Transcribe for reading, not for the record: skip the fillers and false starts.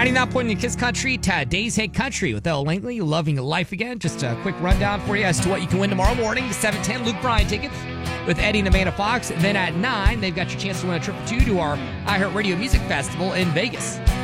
99 point in Kiss Country, Days Hate Country with Elle Langley, Loving Life Again. Just a quick rundown for you as to what you can win tomorrow morning. 7:10, Luke Bryan tickets with Eddie and Amanda Fox. Then at 9, they've got your chance to win a trip or two to our iHeartRadio Music Festival in Vegas.